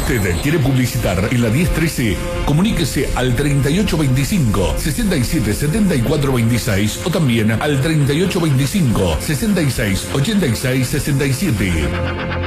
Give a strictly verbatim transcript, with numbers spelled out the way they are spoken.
usted quiere publicitar en la diez trece, comuníquese al treinta y ocho veinticinco, sesenta y siete setenta y cuatro veintiséis o también al treinta y ocho veinticinco, sesenta y seis ochenta y seis sesenta y siete.